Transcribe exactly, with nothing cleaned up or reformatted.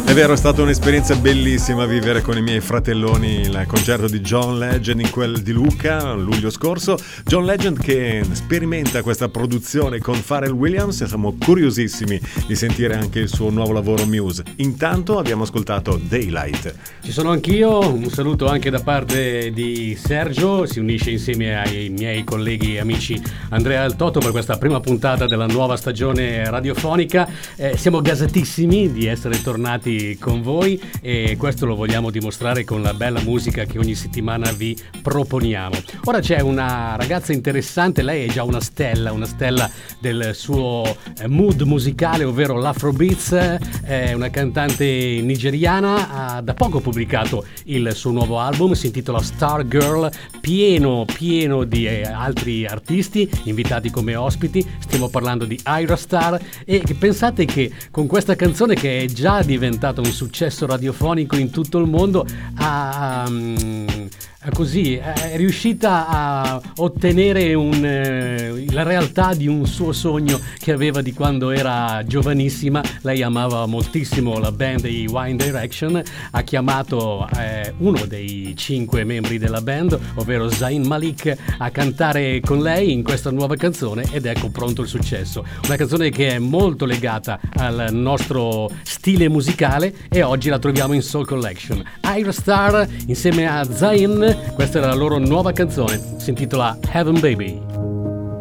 È vero, è stata un'esperienza bellissima vivere con i miei fratelloni il concerto di John Legend in quel di Lucca luglio scorso. John Legend che sperimenta questa produzione con Pharrell Williams e siamo curiosissimi di sentire anche il suo nuovo lavoro Muse. Intanto abbiamo ascoltato Daylight. Ci sono anch'io, un saluto anche da parte di Sergio, si unisce insieme ai miei colleghi e amici Andrea e Toto per questa prima puntata della nuova stagione radiofonica. Eh, siamo gasatissimi di essere tornati con voi e questo lo vogliamo dimostrare con la bella musica che ogni settimana vi proponiamo. Ora c'è una ragazza interessante, lei è già una stella, una stella del suo mood musicale, ovvero l'Afrobeats, è una cantante nigeriana, ha da poco pubblicato il suo nuovo album, si intitola Star Girl, pieno pieno di altri artisti invitati come ospiti. Stiamo parlando di Ayra Starr e pensate che con questa canzone, che è già diventata un successo radiofonico in tutto il mondo, ha um, così è riuscita a ottenere un, eh, la realtà di un suo sogno che aveva di quando era giovanissima. Lei amava moltissimo la band dei One Direction, ha chiamato eh, uno dei cinque membri della band, ovvero Zayn Malik, a cantare con lei in questa nuova canzone ed ecco pronto il successo. Una canzone che è molto legata al nostro stile musicale e oggi la troviamo in Soul Collection. Ayra Starr insieme a Zayn, questa è la loro nuova canzone, si intitola Heaven Baby.